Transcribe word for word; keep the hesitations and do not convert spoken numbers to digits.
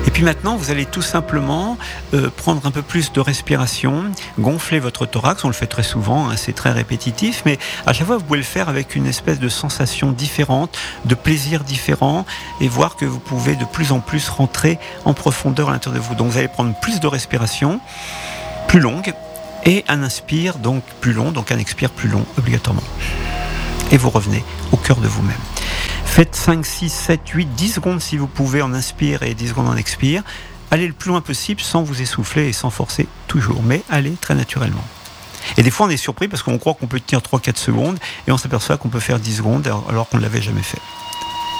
Et puis maintenant, vous allez tout simplement euh, prendre un peu plus de respiration, gonfler votre thorax. On le fait très souvent, hein, c'est très répétitif, mais à chaque fois, vous pouvez le faire avec une espèce de sensation différente, de plaisir différent, et voir que vous pouvez de plus en plus rentrer en profondeur à l'intérieur de vous. Donc vous allez prendre plus de respiration, plus longue, et un inspire donc plus long, donc un expire plus long obligatoirement. Et vous revenez au cœur de vous-même. Faites cinq, six, sept, huit, dix secondes si vous pouvez en inspire et dix secondes en expire. Allez le plus loin possible sans vous essouffler et sans forcer toujours, mais allez très naturellement. Et des fois on est surpris parce qu'on croit qu'on peut tenir trois, quatre secondes et on s'aperçoit qu'on peut faire dix secondes alors qu'on ne l'avait jamais fait.